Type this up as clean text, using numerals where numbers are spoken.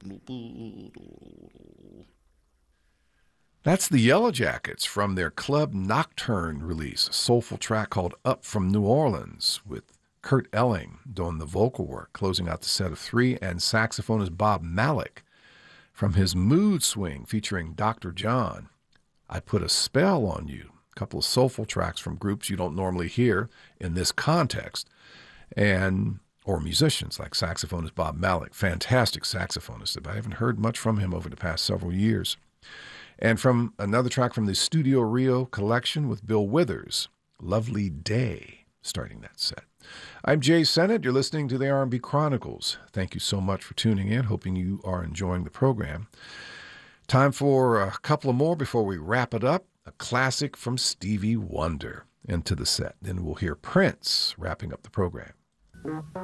That's the Yellow Jackets from their Club Nocturne release, a soulful track called Up from New Orleans, with Kurt Elling doing the vocal work, closing out the set of three, and saxophonist Bob Malik from his Mood Swing featuring Dr. John. I Put a Spell on You, a couple of soulful tracks from groups you don't normally hear in this context, or musicians like saxophonist Bob Malik, fantastic saxophonist, but I haven't heard much from him over the past several years. And from another track from the Studio Rio collection with Bill Withers, Lovely Day, starting that set. I'm Jay Sennett. You're listening to the R&B Chronicles. Thank you so much for tuning in, hoping you are enjoying the program. Time for a couple of more before we wrap it up. A classic from Stevie Wonder into the set. Then we'll hear Prince wrapping up the program.